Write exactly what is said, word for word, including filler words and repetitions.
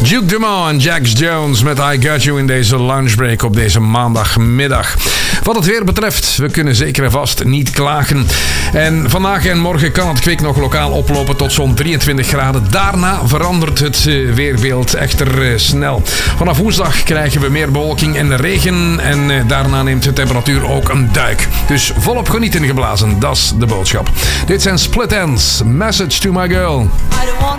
Duke Dumont en Jax Jones met I Got You in deze lunchbreak op deze maandagmiddag. Wat het weer betreft, we kunnen zeker en vast niet klagen. En vandaag en morgen kan het kwik nog lokaal oplopen tot zo'n drieëntwintig graden. Daarna verandert het weerbeeld echter snel. Vanaf woensdag krijgen we meer bewolking en regen. En daarna neemt de temperatuur ook een duik. Dus volop genieten geblazen, dat is de boodschap. Dit zijn Split Ends, Message to My Girl. I don't want